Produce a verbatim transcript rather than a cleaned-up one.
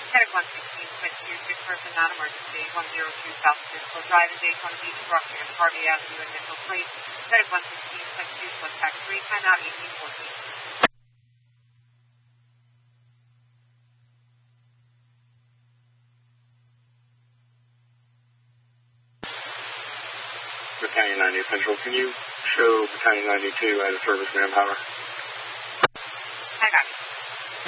Medic one sixteen, switch to six person non-emergency, one oh two South Peninsula Drive in Daytona Beach, Rocky and Harvey Avenue and Mitchell Place. Medic one sixteen, switch to contact three, time out eighteen fourteen. Battalion ninety Central, can you show Battalion ninety-two out of service manpower?